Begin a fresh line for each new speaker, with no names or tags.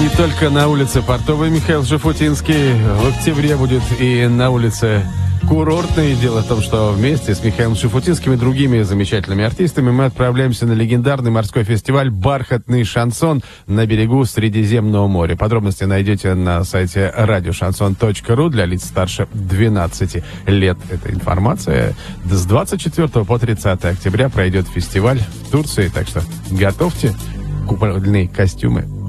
не только на улице Портовой Михаил Шуфутинский. В октябре будет и на улице Курортной. Дело в том, что вместе с Михаилом Шуфутинским и другими замечательными артистами мы отправляемся на легендарный морской фестиваль «Бархатный шансон» на берегу Средиземного моря. Подробности найдете на сайте радиошансон.ру для лиц старше 12 лет. Эта информация. С 24 по 30 октября пройдет фестиваль в Турции, так что готовьте купольные костюмы.